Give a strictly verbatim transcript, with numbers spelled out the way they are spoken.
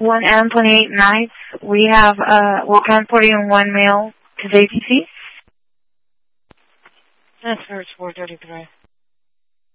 one M twenty-eight nights. We have, uh, we're transporting one male to safety. That's first four thirty-three.